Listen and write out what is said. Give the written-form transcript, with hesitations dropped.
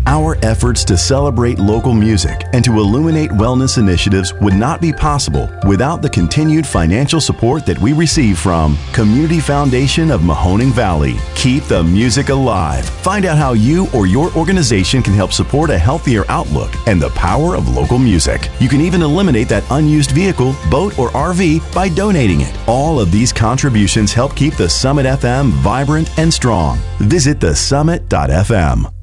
Our efforts to celebrate local music and to illuminate wellness initiatives would not be possible without the continued financial support that we receive from Community Foundation of Mahoning Valley. Keep the music alive. Find out how you or your organization can help support a healthier outlook and the power of local music. You can even eliminate that unused vehicle, boat, or RV by donating it. All of these contributions help keep the Summit FM vibrant and strong. Visit thesummit.fm.